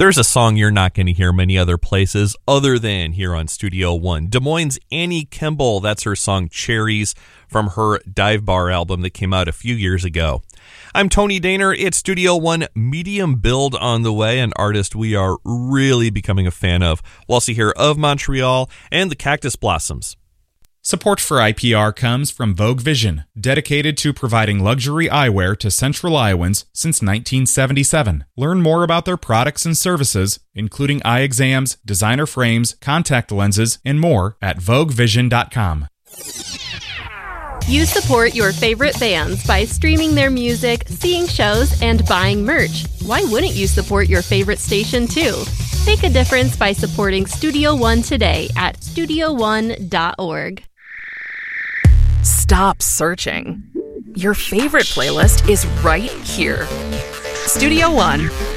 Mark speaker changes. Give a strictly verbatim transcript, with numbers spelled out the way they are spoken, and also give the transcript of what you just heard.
Speaker 1: There's a song you're not going to hear many other places other than here on Studio One. Des Moines' Annie Kimball, that's her song Cherries from her Dive Bar album that came out a few years ago. I'm Tony Daner. It's Studio One Medium Build on the way, an artist we are really becoming a fan of. We'll also hear of Montreal and the Cactus Blossoms.
Speaker 2: Support for I P R comes from Vogue Vision, dedicated to providing luxury eyewear to Central Iowans since nineteen seventy-seven. Learn more about their products and services, including eye exams, designer frames, contact lenses, and more at vogue vision dot com.
Speaker 3: You support your favorite bands by streaming their music, seeing shows, and buying merch. Why wouldn't you support your favorite station too? Make a difference by supporting Studio One today at studio one dot org.
Speaker 4: Stop searching. Your favorite playlist is right here. Studio One,